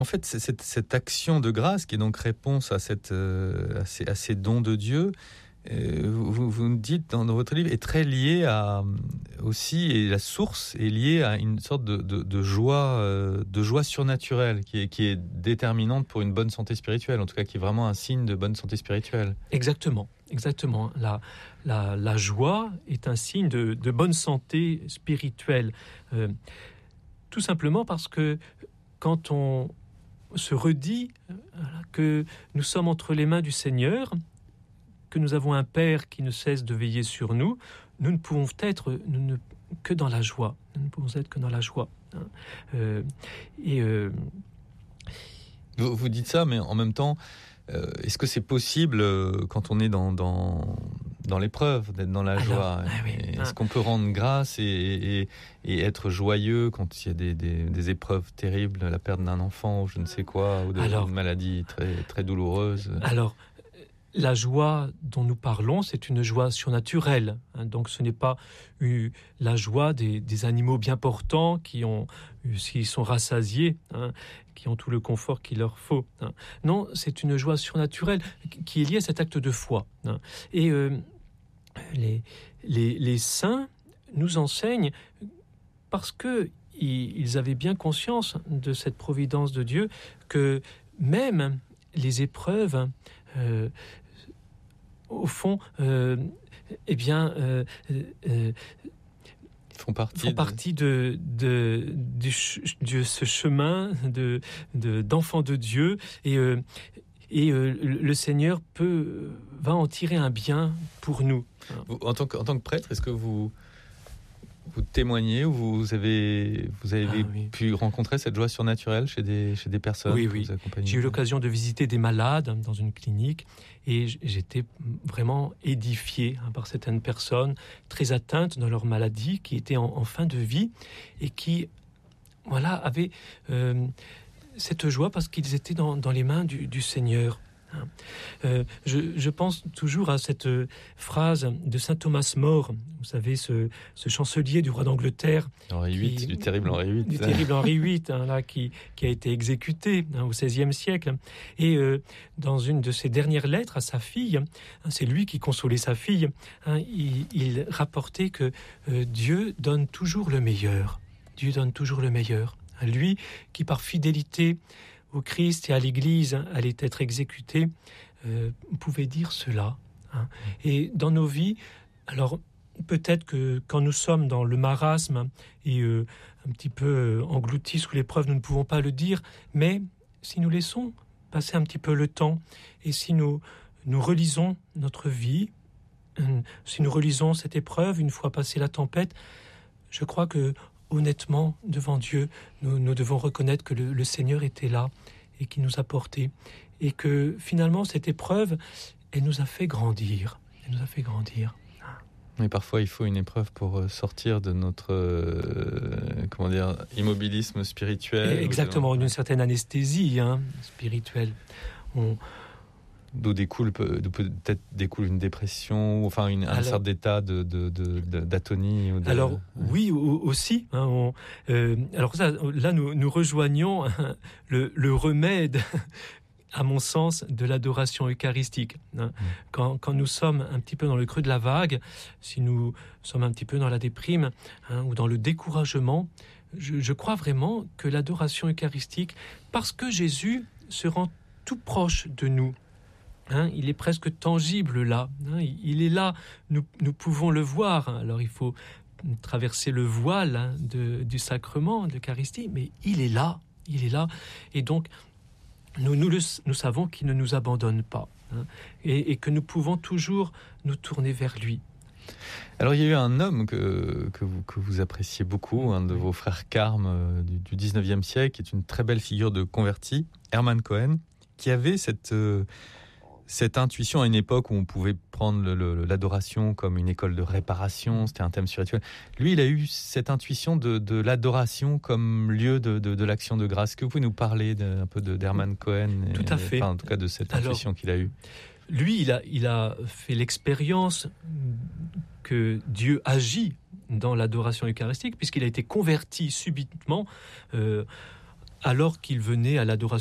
En fait, c'est cette action de grâce qui est donc réponse à ces dons de Dieu, vous nous dites dans votre livre, est très liée aussi, et la source est liée à une sorte de joie surnaturelle qui est déterminante pour une bonne santé spirituelle, en tout cas qui est vraiment un signe de bonne santé spirituelle. Exactement. La joie est un signe de bonne santé spirituelle. Tout simplement parce que quand on se redit que nous sommes entre les mains du Seigneur, que nous avons un Père qui ne cesse de veiller sur nous, nous ne pouvons être que dans la joie. Nous ne pouvons être que dans la joie. Vous dites ça, mais en même temps, est-ce que c'est possible quand on est dans l'épreuve, d'être dans la joie? Est-ce qu'on peut rendre grâce et être joyeux quand il y a des épreuves terribles, la perte d'un enfant ou je ne sais quoi, ou d'une maladie très, très douloureuse? Alors, la joie dont nous parlons, c'est une joie surnaturelle. Donc ce n'est pas la joie des animaux bien portants qui sont rassasiés, qui ont tout le confort qu'il leur faut. Non, c'est une joie surnaturelle qui est liée à cet acte de foi. Et les saints nous enseignent, parce qu'ils avaient bien conscience de cette providence de Dieu, que même les épreuves au fond, font partie de ce chemin d'enfant de Dieu, et le Seigneur va en tirer un bien pour nous. Vous, en tant que prêtre, est-ce que vous témoignez ou vous avez pu rencontrer cette joie surnaturelle chez des personnes que vous accompagnez? J'ai eu l'occasion de visiter des malades dans une clinique et j'étais vraiment édifié par certaines personnes très atteintes dans leur maladie, qui étaient en fin de vie et qui avaient cette joie parce qu'ils étaient dans les mains du Seigneur. Je pense toujours à cette phrase de saint Thomas More, vous savez, ce chancelier du roi d'Angleterre, du terrible Henri VIII, qui a été exécuté au XVIe siècle. Et dans une de ses dernières lettres à sa fille, c'est lui qui consolait sa fille, il rapportait que Dieu donne toujours le meilleur. Dieu donne toujours le meilleur. Lui qui, par fidélité au Christ et à l'Église, allait être exécuté, pouvait dire cela. Et dans nos vies, alors peut-être que quand nous sommes dans le marasme et un petit peu engloutis sous l'épreuve, nous ne pouvons pas le dire, mais si nous laissons passer un petit peu le temps, et si nous relisons notre vie, si nous relisons cette épreuve, une fois passée la tempête, je crois que honnêtement, devant Dieu, nous devons reconnaître que le Seigneur était là et qu'il nous a portés. Et que finalement, cette épreuve, elle nous a fait grandir. Mais parfois, il faut une épreuve pour sortir de notre immobilisme spirituel. Exactement, d'une certaine anesthésie spirituelle. D'où peut-être découle une dépression, enfin un certain état d'atonie. Oui, aussi. Alors là, nous rejoignons le remède, à mon sens, de l'adoration eucharistique. Quand nous sommes un petit peu dans le creux de la vague, si nous sommes un petit peu dans la déprime ou dans le découragement, je crois vraiment que l'adoration eucharistique, parce que Jésus se rend tout proche de nous, il est presque tangible là. Il est là, nous pouvons le voir. Alors il faut traverser le voile du sacrement, de l'Eucharistie, mais il est là. Et donc, nous savons qu'il ne nous abandonne pas, et que nous pouvons toujours nous tourner vers lui. Alors il y a eu un homme que vous appréciez beaucoup, un de vos frères carmes du 19e siècle, qui est une très belle figure de converti, Hermann Cohen, qui avait cette intuition à une époque où on pouvait prendre l'adoration comme une école de réparation, c'était un thème spirituel. Lui, il a eu cette intuition de l'adoration comme lieu de l'action de grâce. Est-ce que vous pouvez nous parler un peu d'Hermann Cohen? Tout à fait. En tout cas, de cette intuition qu'il a eue. Lui, il a fait l'expérience que Dieu agit dans l'adoration eucharistique, puisqu'il a été converti subitement alors qu'il venait à l'adoration